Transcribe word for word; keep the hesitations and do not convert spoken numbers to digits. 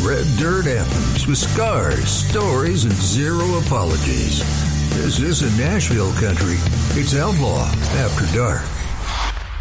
Red Dirt Anthems with scars, stories, and zero apologies. This isn't Nashville country. It's Outlaw After Dark.